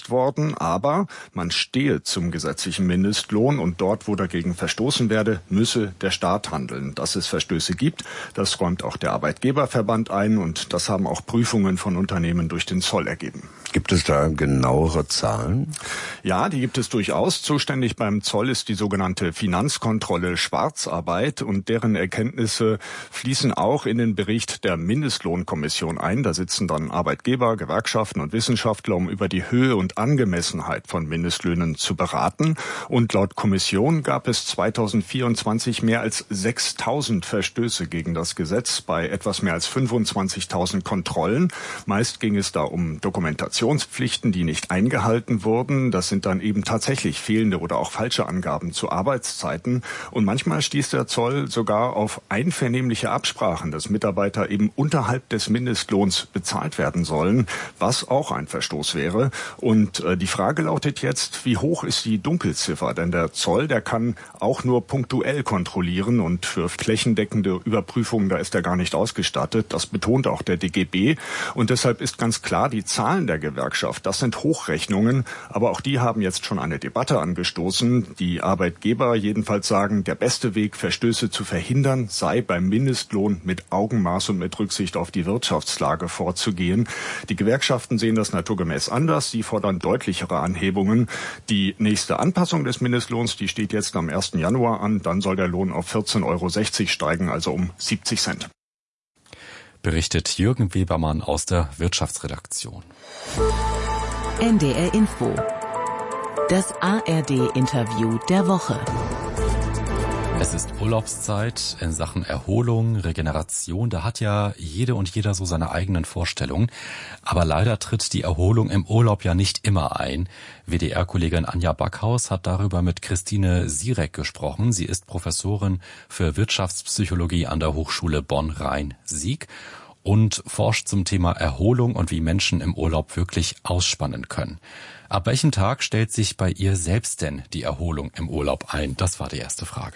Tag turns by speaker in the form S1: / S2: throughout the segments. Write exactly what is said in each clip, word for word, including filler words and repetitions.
S1: durchgesetzt worden, aber man stehe zum gesetzlichen Mindestlohn und dort, wo dagegen verstoßen werde, müsse der Staat handeln. Dass es Verstöße gibt, das räumt auch der Arbeitgeberverband ein und das haben auch Prüfungen von Unternehmen durch den Zoll ergeben.
S2: Gibt es da genauere Zahlen?
S1: Ja, die gibt es durchaus. Zuständig beim Zoll ist die sogenannte Finanzkontrolle Schwarzarbeit und deren Erkenntnisse fließen auch in den Bericht der Mindestlohnkommission ein. Da sitzen dann Arbeitgeber, Gewerkschaften und Wissenschaftler, um über die Höhe und Angemessenheit von Mindestlöhnen zu beraten. Und laut Kommission gab es zweitausendvierundzwanzig mehr als sechstausend Verstöße gegen das Gesetz bei etwas mehr als fünfundzwanzigtausend Kontrollen. Meist ging es da um Dokumentation. Pflichten, die nicht eingehalten wurden. Das sind dann eben tatsächlich fehlende oder auch falsche Angaben zu Arbeitszeiten. Und manchmal stieß der Zoll sogar auf einvernehmliche Absprachen, dass Mitarbeiter eben unterhalb des Mindestlohns bezahlt werden sollen, was auch ein Verstoß wäre. Und äh, die Frage lautet jetzt, wie hoch ist die Dunkelziffer? Denn der Zoll, der kann auch nur punktuell kontrollieren und für flächendeckende Überprüfungen, da ist er gar nicht ausgestattet. Das betont auch der D G B. Und deshalb ist ganz klar, die Zahlen der Gewerkschaft. Das sind Hochrechnungen, aber auch die haben jetzt schon eine Debatte angestoßen. Die Arbeitgeber jedenfalls sagen, der beste Weg, Verstöße zu verhindern, sei beim Mindestlohn mit Augenmaß und mit Rücksicht auf die Wirtschaftslage vorzugehen. Die Gewerkschaften sehen das naturgemäß anders. Sie fordern deutlichere Anhebungen. Die nächste Anpassung des Mindestlohns, die steht jetzt am ersten Januar an. Dann soll der Lohn auf vierzehn Euro sechzig steigen, also um siebzig Cent.
S3: Berichtet Jürgen Webermann aus der Wirtschaftsredaktion.
S4: N D R Info. Das A R D-Interview der Woche.
S3: Es ist Urlaubszeit in Sachen Erholung, Regeneration. Da hat ja jede und jeder so seine eigenen Vorstellungen. Aber leider tritt die Erholung im Urlaub ja nicht immer ein. W D R-Kollegin Anja Backhaus hat darüber mit Christine Sirek gesprochen. Sie ist Professorin für Wirtschaftspsychologie an der Hochschule Bonn-Rhein-Sieg und forscht zum Thema Erholung und wie Menschen im Urlaub wirklich ausspannen können. Ab welchem Tag stellt sich bei ihr selbst denn die Erholung im Urlaub ein? Das war die erste Frage.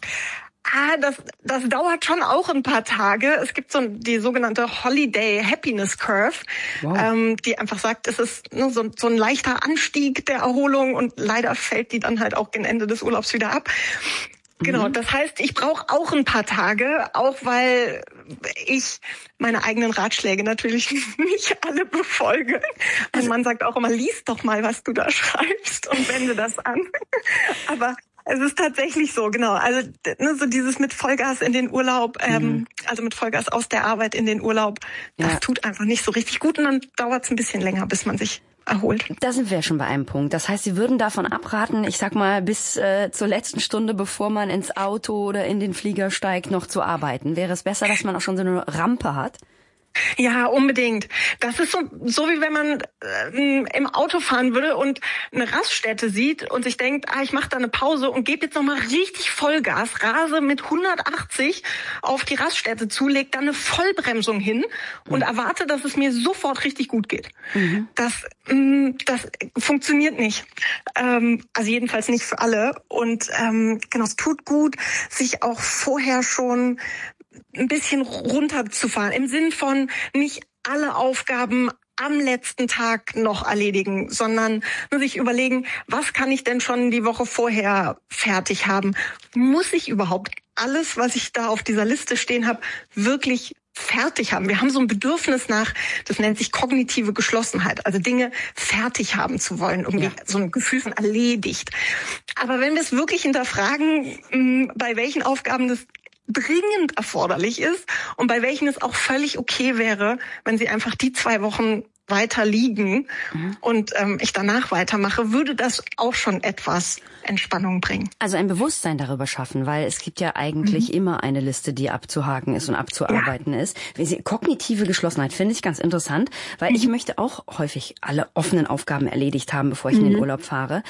S5: Ah, das, das dauert schon auch ein paar Tage. Es gibt so die sogenannte Holiday Happiness Curve, wow. ähm, die einfach sagt, es ist ne, so, so ein leichter Anstieg der Erholung und leider fällt die dann halt auch gegen Ende des Urlaubs wieder ab. Genau, das heißt, ich brauche auch ein paar Tage, auch weil ich meine eigenen Ratschläge natürlich nicht alle befolge. Mein Mann sagt auch immer, lies doch mal, was du da schreibst und wende das an. Aber es ist tatsächlich so, genau. Also ne, so dieses mit Vollgas in den Urlaub, ähm, mhm. also mit Vollgas aus der Arbeit in den Urlaub, das ja. tut einfach nicht so richtig gut und dann dauert es ein bisschen länger, bis man sich erholt.
S6: Da sind wir schon bei einem Punkt. Das heißt, Sie würden davon abraten, ich sag mal, bis äh, zur letzten Stunde, bevor man ins Auto oder in den Flieger steigt, noch zu arbeiten. Wäre es besser, dass man auch schon so eine Rampe hat?
S5: Ja, unbedingt. Das ist so, so wie wenn man äh, im Auto fahren würde und eine Raststätte sieht und sich denkt, ah, ich mache da eine Pause und gebe jetzt nochmal richtig Vollgas, rase mit hundertachtzig auf die Raststätte zu, leg dann eine Vollbremsung hin und erwarte, dass es mir sofort richtig gut geht. Mhm. Das, mh, das funktioniert nicht. Ähm, also jedenfalls nicht für alle. Und ähm, genau, es tut gut, sich auch vorher schon ein bisschen runterzufahren, im Sinn von nicht alle Aufgaben am letzten Tag noch erledigen, sondern sich überlegen, was kann ich denn schon die Woche vorher fertig haben? Muss ich überhaupt alles, was ich da auf dieser Liste stehen habe, wirklich fertig haben? Wir haben so ein Bedürfnis nach, das nennt sich kognitive Geschlossenheit, also Dinge fertig haben zu wollen, irgendwie ja. so ein Gefühl von erledigt. Aber wenn wir es wirklich hinterfragen, bei welchen Aufgaben das dringend erforderlich ist und bei welchen es auch völlig okay wäre, wenn sie einfach die zwei Wochen weiter liegen mhm. und ähm, ich danach weitermache, würde das auch schon etwas Entspannung bringen.
S6: Also ein Bewusstsein darüber schaffen, weil es gibt ja eigentlich mhm. immer eine Liste, die abzuhaken ist und abzuarbeiten ja. ist. Kognitive Geschlossenheit finde ich ganz interessant, weil mhm. ich möchte auch häufig alle offenen Aufgaben erledigt haben, bevor ich mhm. in den Urlaub fahre.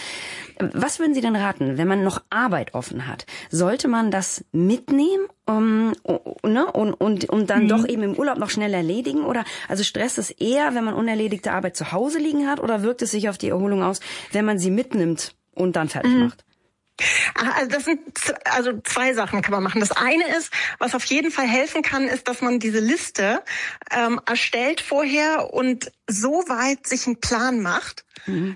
S6: Was würden Sie denn raten, wenn man noch Arbeit offen hat? Sollte man das mitnehmen um, um, ne, und, und, und dann mhm. doch eben im Urlaub noch schnell erledigen? Oder also stresst es eher, wenn man unerledigte Arbeit zu Hause liegen hat, oder wirkt es sich auf die Erholung aus, wenn man sie mitnimmt und dann fertig mhm. macht?
S5: Also das sind also zwei Sachen kann man machen. Das eine ist, was auf jeden Fall helfen kann, ist, dass man diese Liste ähm, erstellt vorher und so weit sich einen Plan macht, mhm.